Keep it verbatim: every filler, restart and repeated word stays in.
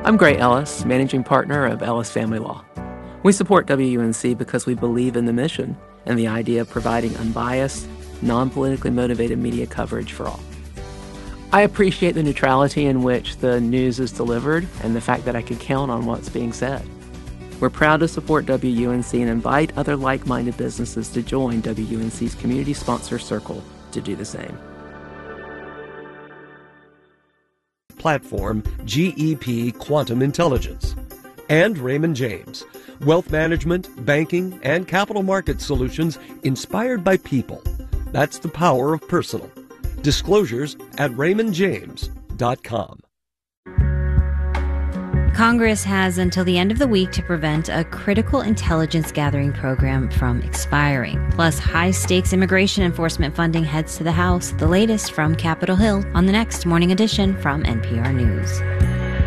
I'm Gray Ellis, managing partner of Ellis Family Law. We support W U N C because we believe in the mission and the idea of providing unbiased, non-politically motivated media coverage for all. I appreciate the neutrality in which the news is delivered and the fact that I can count on what's being said. We're proud to support W U N C and invite other like-minded businesses to join W U N C's community sponsor circle to do the same. Platform G E P Quantum Intelligence, and Raymond James, wealth management, banking, and capital market solutions inspired by people. That's the power of personal. Disclosures at raymond james dot com. Congress has until the end of the week to prevent a critical intelligence gathering program from expiring. Plus, high-stakes immigration enforcement funding heads to the House. The latest from Capitol Hill on the next Morning Edition from N P R News.